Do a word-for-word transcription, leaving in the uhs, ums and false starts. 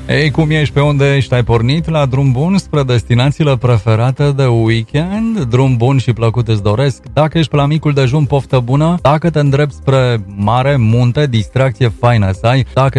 Ei, cum ești, pe unde ești? Ai pornit la drum bun spre destinațiile preferate de weekend? Drum bun și plăcut îți doresc. Dacă ești pe la micul dejun, poftă bună. Dacă te îndrepți spre mare, munte, distracție faină să ai. Dacă